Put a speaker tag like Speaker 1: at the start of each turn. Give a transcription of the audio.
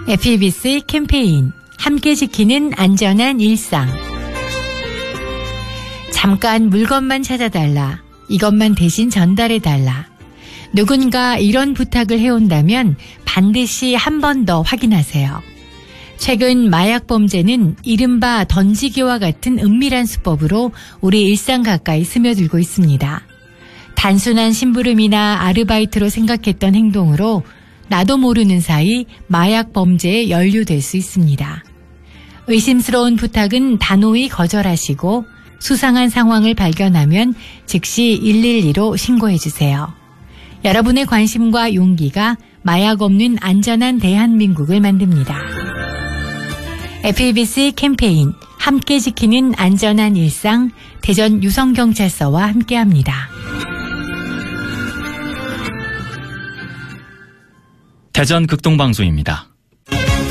Speaker 1: FEBC 캠페인 함께 지키는 안전한 일상. 잠깐 물건만 찾아달라. 이것만 대신 전달해달라. 누군가 이런 부탁을 해온다면 반드시 한 번 더 확인하세요. 최근 마약 범죄는 이른바 던지기와 같은 은밀한 수법으로 우리 일상 가까이 스며들고 있습니다. 단순한 심부름이나 아르바이트로 생각했던 행동으로 나도 모르는 사이 마약 범죄에 연루될 수 있습니다. 의심스러운 부탁은 단호히 거절하시고 수상한 상황을 발견하면 즉시 112로 신고해주세요. 여러분의 관심과 용기가 마약 없는 안전한 대한민국을 만듭니다. FEBC 캠페인 함께 지키는 안전한 일상 대전 유성경찰서와 함께합니다.
Speaker 2: 대전 극동방송입니다.